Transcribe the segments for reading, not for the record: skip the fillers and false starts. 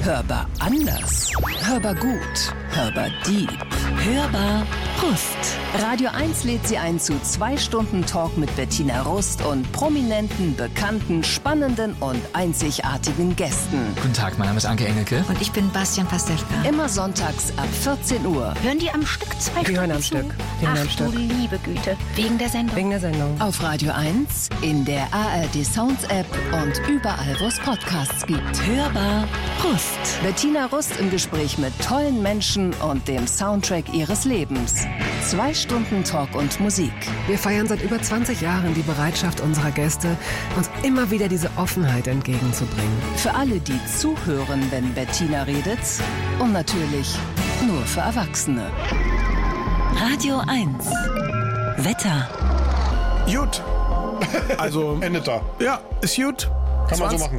Hörbar anders. Hörbar gut. Hörbar deep. Hörbar Rust. Radio 1 lädt Sie ein zu 2 Stunden Talk mit Bettina Rust und prominenten, bekannten, spannenden und einzigartigen Gästen. Guten Tag, mein Name ist Anke Engelke. Und ich bin Bastian Pastewka. Immer sonntags ab 14 Uhr. Hören die am Stück 2 Stunden? Die hören am Stück. Ach du liebe Güte. Wegen der Sendung? Wegen der Sendung. Auf Radio 1, in der ARD Sounds App und überall, wo es Podcasts gibt. Hörbar Rust. Bettina Rust im Gespräch mit tollen Menschen und dem Soundtrack ihres Lebens. 2 Stunden Talk und Musik. Wir feiern seit über 20 Jahren die Bereitschaft unserer Gäste, uns immer wieder diese Offenheit entgegenzubringen. Für alle, die zuhören, wenn Bettina redet. Und natürlich nur für Erwachsene. Radio 1. Wetter. Gut. Also endet da. Ja, ist gut. Kann man so machen.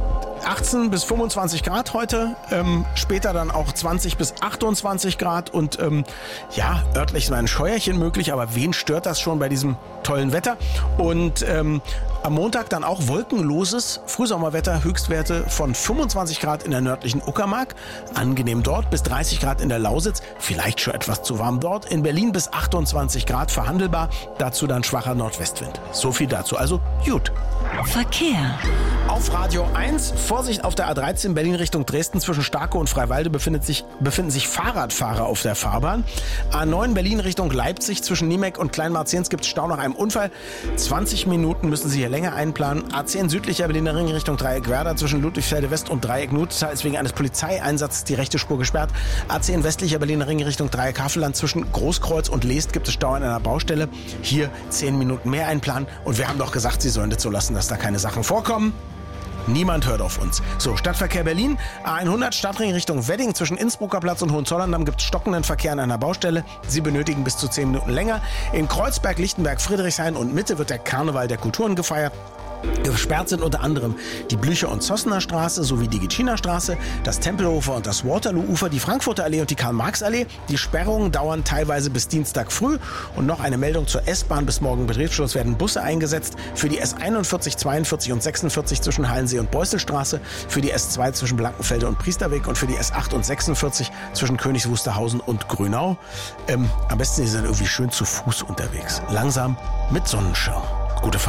18 bis 25 Grad heute, später dann auch 20 bis 28 Grad und ja, örtlich ist ein Scheuerchen möglich, aber wen stört das schon bei diesem tollen Wetter? Und am Montag dann auch wolkenloses Frühsommerwetter, Höchstwerte von 25 Grad in der nördlichen Uckermark, angenehm dort, bis 30 Grad in der Lausitz, vielleicht schon etwas zu warm dort, in Berlin bis 28 Grad verhandelbar, dazu dann schwacher Nordwestwind. So viel dazu, also gut. Verkehr. Auf Radio 1, Vorsicht auf der A13 Berlin Richtung Dresden, zwischen Starke und Freiwalde befinden sich Fahrradfahrer auf der Fahrbahn. A9 Berlin Richtung Leipzig, zwischen Niemek und Kleinmarziens gibt es Stau nach einem Unfall. 20 Minuten müssen Sie hier länger einplanen. A10 südlicher Berliner Ring Richtung Dreieck Werder, zwischen Ludwigsfelde West und Dreieck Nutztal ist wegen eines Polizeieinsatzes die rechte Spur gesperrt. A10 westlicher Berliner Ring Richtung Dreieck Havelland, zwischen Großkreuz und Leest gibt es Stau an einer Baustelle. Hier 10 Minuten mehr einplanen. Und wir haben doch gesagt, Sie sollen das so lassen, dass da keine Sachen vorkommen. Niemand hört auf uns. So, Stadtverkehr Berlin, A100 Stadtring Richtung Wedding, zwischen Innsbrucker Platz und Hohenzollern gibt es stockenden Verkehr an einer Baustelle. Sie benötigen bis zu 10 Minuten länger. In Kreuzberg, Lichtenberg, Friedrichshain und Mitte wird der Karneval der Kulturen gefeiert. Gesperrt sind unter anderem die Blücher- und Zossener Straße sowie die Gitschiner Straße, das Tempelhofer und das Waterloo-Ufer, die Frankfurter Allee und die Karl-Marx-Allee. Die Sperrungen dauern teilweise bis Dienstag früh. Und noch eine Meldung zur S-Bahn: bis morgen Betriebsschluss werden Busse eingesetzt für die S41, 42 und 46 zwischen Hallensee und Beuselstraße, für die S2 zwischen Blankenfelde und Priesterweg und für die S8 und 46 zwischen Königs Wusterhausen und Grünau. Am besten, Sie sind irgendwie schön zu Fuß unterwegs. Langsam mit Sonnenschirm. Gute Fahrt.